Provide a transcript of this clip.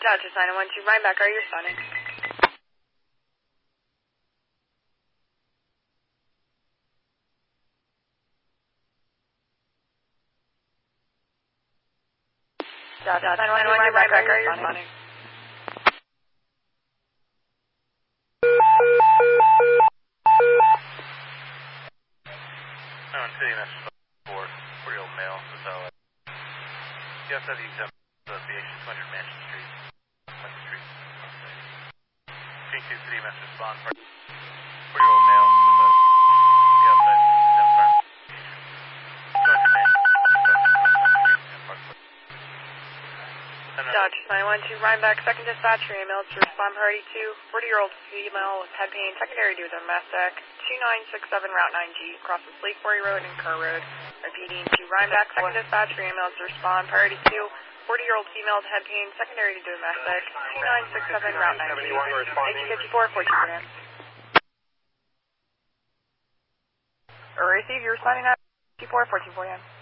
Dodge 912, Rhinebeck, are you responding? Dodge 912, Rhinebeck, are you responding? City Message 4, 40-year-old male, Gonzalez. You have to have the exempt association, 200 Mansion Street, Mansion Street. P2 City Message respond, 40-year-old male, Gonzalez. You have to have the exempt farm. 200 Mansion Street, Dodge 912, Rhinebeck, second dispatch, your email to respond priority 2, 40-year-old female with head pain, secondary due to domestic, 2967 Route 9G, crosses Lake Quarry Road and Kerr Road. Repeating to Rhinebeck, second dispatch, your email to respond priority 2, 40-year-old female with head pain, secondary due to domestic, 2967 Route 9G, 1854, 14 grams. Receive, you're responding at 54, 14 4 a.m.